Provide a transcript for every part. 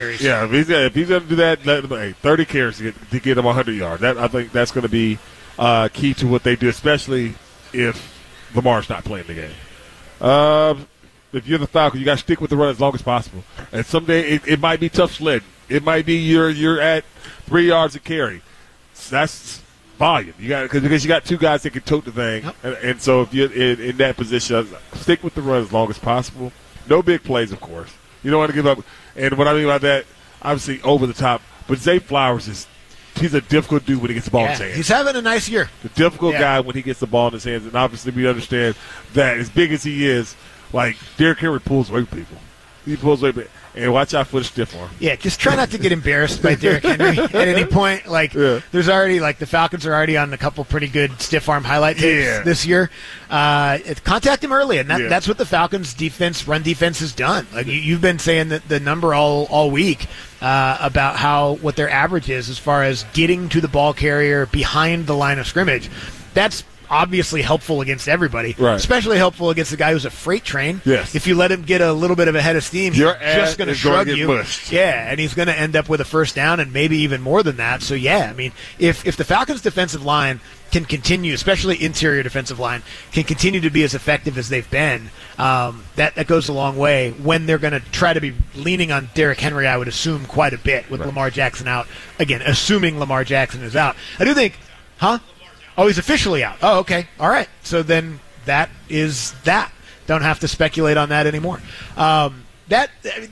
Yeah, if he's going to do that, 30 carries to get him 100 yards. I think that's going to be key to what they do, especially if Lamar's not playing the game. If you're the Falcons, you got to stick with the run as long as possible. And someday it might be tough sledding. It might be you're at 3 yards a carry. That's volume. Because you got two guys that can tote the thing. Yep. And so if you're in that position, stick with the run as long as possible. No big plays, of course. You don't want to give up. And what I mean by that, obviously over the top. But Zay Flowers he's a difficult dude when he gets the ball in his hands. He's having a nice year. The difficult guy when he gets the ball in his hands. And obviously we understand that as big as he is, like Derrick Henry pulls away with people. He pulls away. And watch out for the stiff arm. Yeah, just try not to get embarrassed by Derrick Henry at any point. There's already, the Falcons are already on a couple pretty good stiff arm highlight tapes this year. Contact him early, and that's what the Falcons' run defense has done. You've been saying that the number all week about what their average is as far as getting to the ball carrier behind the line of scrimmage. That's obviously helpful against everybody, right. Especially helpful against a guy who's a freight train. Yes. If you let him get a little bit of a head of steam, he's just going to shrug you. Mushed. Yeah, and he's going to end up with a first down and maybe even more than that. So, if the Falcons' defensive line can continue, especially interior defensive line, can continue to be as effective as they've been, that goes a long way when they're going to try to be leaning on Derrick Henry, I would assume, quite a bit with Lamar Jackson out. Again, assuming Lamar Jackson is out. I do think, Oh, he's officially out. Oh, okay. All right. So then that is that. Don't have to speculate on that anymore. That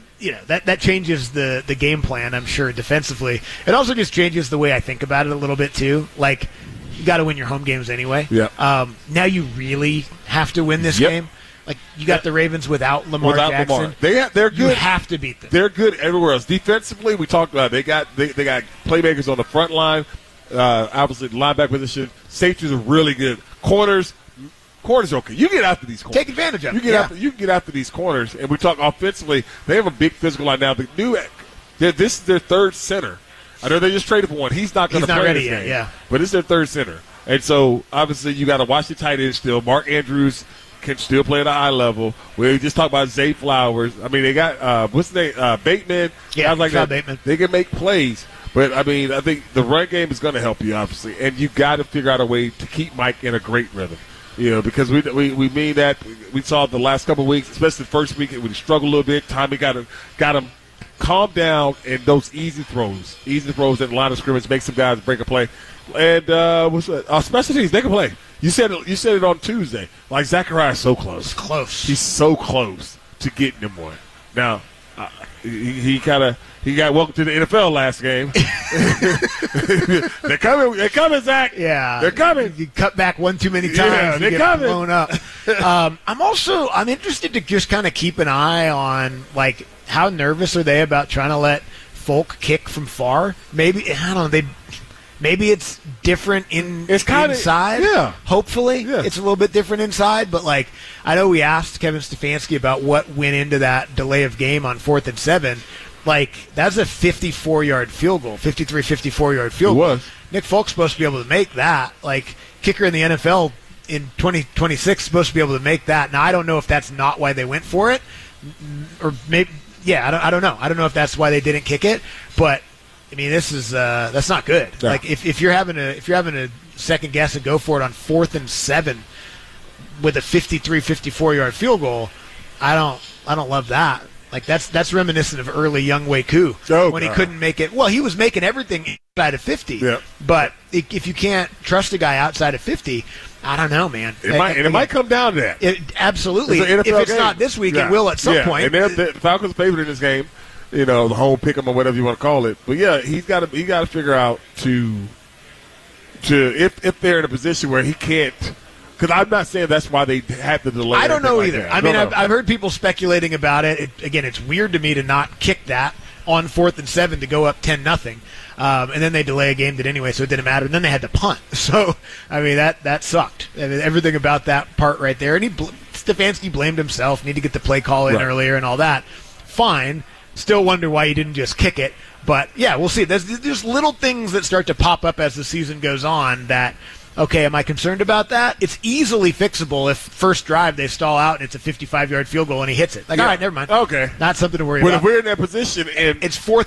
changes the game plan, I'm sure, defensively. It also just changes the way I think about it a little bit, too. You got to win your home games anyway. Yeah. Now you really have to win this game. You got the Ravens without Lamar Jackson. They're good. You have to beat them. They're good everywhere else. Defensively, we talked about they got playmakers on the front line. Obviously, the linebacker position. Safeties are really good. Corners are okay. You get after these corners. Take advantage of it. You can get after these corners. And we talk offensively. They have a big physical line now. This is their third center. I know they just traded for one. He's not going to play ready this yet. game. Yeah. But it's their third center. And so, obviously, you got to watch the tight end still. Mark Andrews can still play at a high level. We just talked about Zay Flowers. I mean, they got what's the name? Bateman. Yeah, guys like that. Bateman. They can make plays. But, I mean, I think the run game is going to help you, obviously. And you got to figure out a way to keep Mike in a great rhythm. Because we mean that. We saw the last couple of weeks, especially the first week, when he struggled a little bit. Tommy got him calm down in those easy throws at the line of scrimmage, make some guys break a play. And special teams, they can play. You said it on Tuesday. Zachariah is so close. It's close. He's so close to getting him one. Now, he got welcome to the NFL last game. They're coming, Zach. Yeah, they're coming. You cut back one too many times. Yeah, they're coming. Blown up. I'm interested to just kind of keep an eye on how nervous are they about trying to let Folk kick from far? Maybe I don't know. Maybe it's different inside. Yeah. Hopefully, it's a little bit different inside. But I know we asked Kevin Stefanski about what went into that delay of game on 4th and 7. That's a 54-yard field goal, 54-yard field goal. It was. Nick Folk's supposed to be able to make that. Kicker in the NFL in 2026 is supposed to be able to make that. Now, I don't know if that's not why they went for it, or maybe. Yeah, I don't know. I don't know if that's why they didn't kick it, but. I mean, this is that's not good. Yeah. If you're having a second guess and go for it on 4th and 7 with a 54-yard field goal, I don't love that. That's reminiscent of early Young Wei Koo when he couldn't make it. Well, he was making everything inside of 50. Yeah. But if you can't trust a guy outside of 50, I don't know, man. It might come down to that. Absolutely. If it's not this week, it will at some point. And the Falcons favored in this game. The home pick'em or whatever you want to call it. But yeah, he's got to figure out to if they're in a position where he can't. Because I'm not saying that's why they had to delay. I don't know either. That. I mean, I've heard people speculating about it. Again, it's weird to me to not kick that on 4th and 7 to go up 10-0. And then they delay a game that anyway, so it didn't matter. And then they had to punt. So, I mean, that sucked. I mean, everything about that part right there. And Stefanski blamed himself, need to get the play call in earlier and all that. Fine. Still wonder why he didn't just kick it. But, yeah, we'll see. There's little things that start to pop up as the season goes on that Okay, am I concerned about that? It's easily fixable if first drive they stall out and it's a 55-yard field goal and he hits it. Like, all right, never mind. Okay. Not something to worry But about. if we're in that position and It's 4th